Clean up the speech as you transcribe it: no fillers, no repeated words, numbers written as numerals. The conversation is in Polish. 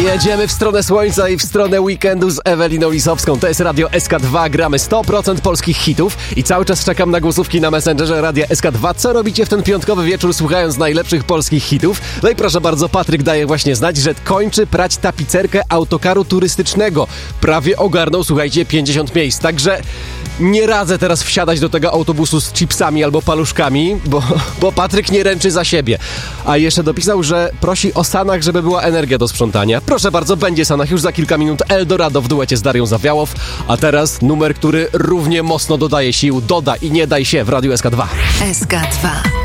Jedziemy w stronę słońca i w stronę weekendu z Eweliną Lisowską. To jest Radio SK2, gramy 100% polskich hitów i cały czas czekam na głosówki na Messengerze Radia SK2. Co robicie w ten piątkowy wieczór, słuchając najlepszych polskich hitów? No i proszę bardzo, Patryk daje właśnie znać, że kończy prać tapicerkę autokaru turystycznego. Prawie ogarnął, słuchajcie, 50 miejsc, także nie radzę teraz wsiadać do tego autobusu z chipsami albo paluszkami, bo Patryk nie ręczy za siebie. A jeszcze dopisał, że prosi o Sanach, żeby była energia do sprzątania. Proszę bardzo, będzie Sanach już za kilka minut. Eldorado w duecie z Darią Zawiałow. A teraz numer, który równie mocno dodaje sił. Doda i nie daj się w Radiu SK2. SK2.